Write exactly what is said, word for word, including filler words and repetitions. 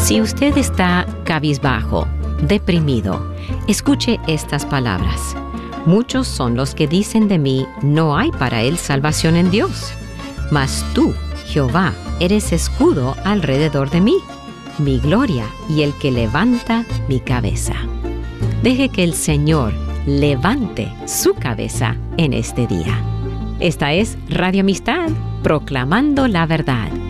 Si usted está cabizbajo, deprimido, escuche estas palabras. Muchos son los que dicen de mí, no hay para él salvación en Dios. Mas tú, Jehová, eres escudo alrededor de mí, mi gloria y el que levanta mi cabeza. Deje que el Señor levante su cabeza en este día. Esta es Radio Amistad, proclamando la verdad.